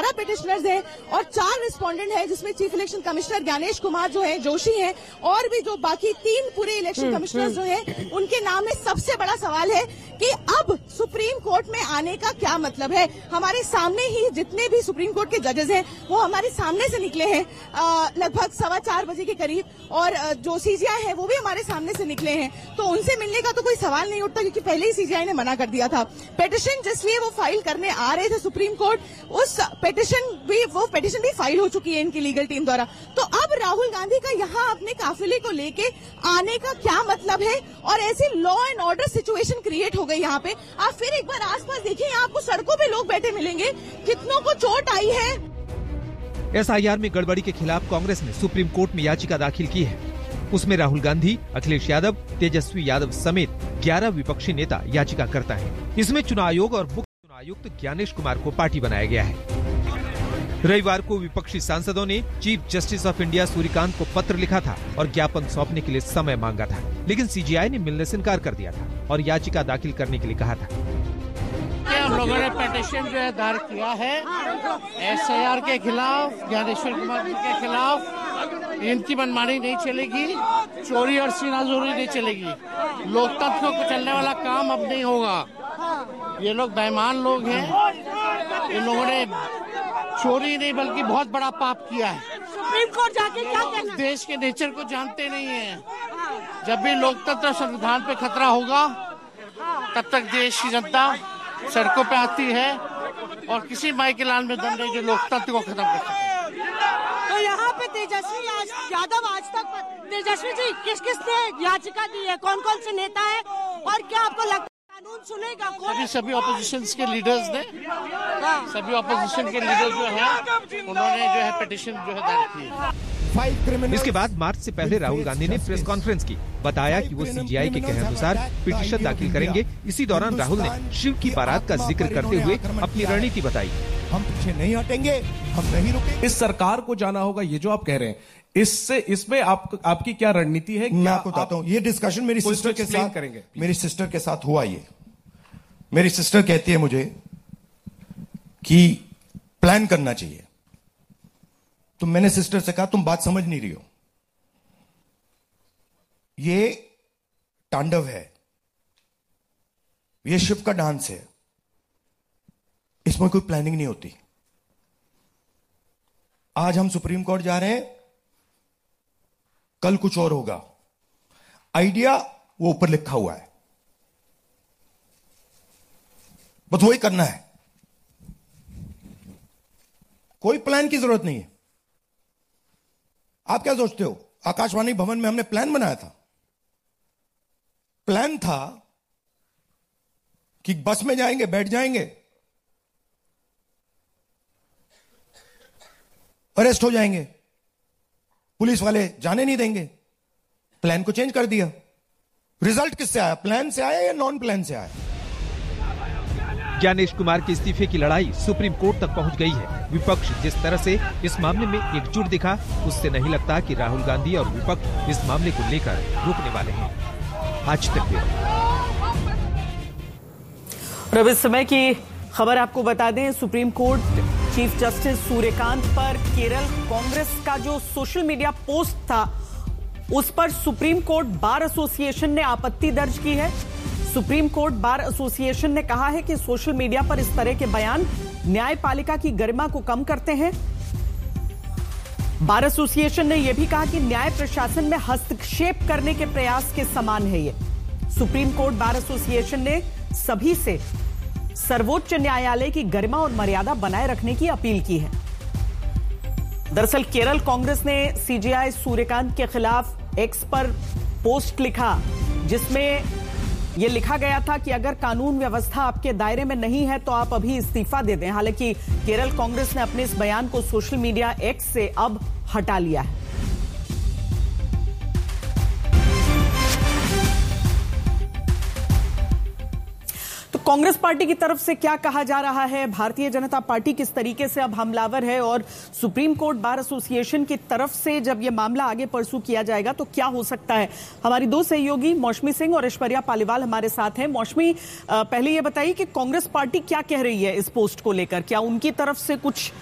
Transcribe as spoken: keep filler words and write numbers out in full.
बारह पिटिशनर्स हैं और चार रिस्पोंडेंट हैं, जिसमें chief election commissioner Gyanesh Kumar जो है जोशी हैं और भी जो बाकी तीन पूरे इलेक्शन कमिश्नर्स जो हैं उनके नाम में। सबसे बड़ा सवाल है कि अब सुप्रीम कोर्ट में आने का क्या मतलब है। हमारे सामने ही जितने भी सुप्रीम कोर्ट के जजेस हैं वो हमारे सामने से निकले हैं लगभग सवा चार बजे के करीब, और जो सीजीआई है वो भी हमारे सामने से निकले हैं, तो उनसे मिलने का तो कोई सवाल नहीं उठता क्योंकि पहले ही सीजीआई ने मना कर दिया था। पिटिशन जिसलिए वो फाइल करने आ रहे थे सुप्रीम कोर्ट, उस पिटिशन भी वो पिटिशन भी फाइल हो चुकी है इनकी लीगल टीम द्वारा। तो अब राहुल गांधी का यहाँ अपने काफिले को लेके आने का क्या मतलब है, और ऐसी law and order situation create हो गई यहाँ पे। आप फिर एक बार आसपास देखिए, आपको सड़कों पे लोग बैठे मिलेंगे, कितनों को चोट आई है। एसआईआर में गड़बड़ी के खिलाफ कांग्रेस ने सुप्रीम कोर्ट में याचिका दाखिल की है। उसमें राहुल गांधी, अखिलेश यादव, तेजस्वी यादव समेत ग्यारह विपक्षी नेता याचिका करता है। इसमें चुनाव आयोग और मुख्य चुनाव आयुक्त ज्ञानेश कुमार को पार्टी बनाया गया है। रविवार को विपक्षी सांसदों ने chief justice of India Suryakant को पत्र लिखा था और ज्ञापन सौंपने के लिए समय मांगा था, लेकिन सीजीआई ने मिलने से इनकार कर दिया था और याचिका दाखिल करने के लिए कहा था। हम लोगों ने पिटीशन जो है दायर किया है एसआईआर के खिलाफ, ज्ञानेश्वर कुमार जी के खिलाफ। इनकी मनमानी नहीं चलेगी, चोरी और सीनाजोरी नहीं चलेगी। लोकतंत्र को कुचलने वाला काम अब नहीं होगा। ये लोग बेईमान लोग हैं, इन लोगों ने चोरी नहीं बल्कि बहुत बड़ा पाप किया है। सुप्रीम कोर्ट जाके क्या कहना? देश के नेचर को जानते नहीं है। जब भी लोकतंत्र संविधान पे खतरा होगा तब तक देश की जनता सड़कों पे आती है और किसी माई के लाल में दम नहीं जो लोकतंत्र को खत्म कर सके। तो यहाँ पे तेजस्वी यादव आज तक, तेजस्वी जी किस किस ने याचिका दी है, कौन कौन से नेता है, और क्या आपको लगता है कानून सुनेगा? सभी सभी ऑपोजिशन के लीडर्स ने, सभी ऑपोजिशन के लीडर जो है उन्होंने जो है पिटीशन जो है दायर की है। इसके बाद मार्च से पहले राहुल गांधी ने प्रेस कॉन्फ्रेंस की, बताया कि वो सीजीआई के कहने अनुसार पिटीशन दाखिल करेंगे। इसी दौरान राहुल ने शिव की बारात का जिक्र करते हुए अपनी रणनीति बताई। हम पीछे नहीं हटेंगे, हम नहीं रुकेंगे। इस सरकार को जाना होगा, ये जो आप कह रहे हैं, इससे इसमें आप आपकी क्या रणनीति है? मैं आपको बताता हूँ। ये डिस्कशन मेरी सिस्टर के साथ करेंगे। मेरी सिस्टर के साथ हुआ। ये मेरी सिस्टर कहती है मुझे कि प्लान करना चाहिए, तो मैंने सिस्टर से कहा तुम बात समझ नहीं रही हो, ये तांडव है, ये शिव का डांस है, इसमें कोई प्लानिंग नहीं होती। आज हम सुप्रीम कोर्ट जा रहे हैं, कल कुछ और होगा। आइडिया वो ऊपर लिखा हुआ है, बस वही करना है, कोई प्लान की जरूरत नहीं है। आप क्या सोचते हो, आकाशवाणी भवन में हमने प्लान बनाया था? प्लान था कि बस में जाएंगे, बैठ जाएंगे, अरेस्ट हो जाएंगे, पुलिस वाले जाने नहीं देंगे। प्लान को चेंज कर दिया। रिजल्ट किससे आया, प्लान से आया या नॉन प्लान से आया? ज्ञानेश कुमार के इस्तीफे की लड़ाई सुप्रीम कोर्ट तक पहुंच गई है। विपक्ष जिस तरह से इस मामले में एकजुट दिखा, उससे नहीं लगता कि राहुल गांधी और विपक्ष इस मामले को लेकर रुकने वाले हैं। आज तक और अब इस समय की खबर आपको बता दें, supreme court chief justice Suryakant पर केरल कांग्रेस का जो सोशल मीडिया पोस्ट था, उस पर सुप्रीम कोर्ट बार एसोसिएशन ने आपत्ति दर्ज की है। सुप्रीम कोर्ट बार एसोसिएशन ने कहा है कि सोशल मीडिया पर इस तरह के बयान न्यायपालिका की गरिमा को कम करते हैं। बार एसोसिएशन ने यह भी कहा कि न्याय प्रशासन में हस्तक्षेप करने के प्रयास के समान है ये। सुप्रीम कोर्ट बार एसोसिएशन ने सभी से सर्वोच्च न्यायालय की गरिमा और मर्यादा बनाए रखने की अपील की है। दरअसल केरल कांग्रेस ने सीजीआई सूर्यकांत के खिलाफ एक्स पर पोस्ट लिखा, जिसमें यह लिखा गया था कि अगर कानून व्यवस्था आपके दायरे में नहीं है तो आप अभी इस्तीफा दे दें। हालांकि केरल कांग्रेस ने अपने इस बयान को सोशल मीडिया एक्स से अब हटा लिया है। तो कांग्रेस पार्टी की तरफ से क्या कहा जा रहा है, भारतीय जनता पार्टी किस तरीके से अब हमलावर है, और सुप्रीम कोर्ट बार एसोसिएशन की तरफ से जब यह मामला आगे परसू किया जाएगा तो क्या हो सकता है। हमारी दो सहयोगी मौसमी सिंह और ऐश्वर्या पालीवाल हमारे साथ हैं। मौसमी, पहले यह बताइए कि कांग्रेस पार्टी क्या कह रही है इस पोस्ट को लेकर, क्या उनकी तरफ से कुछ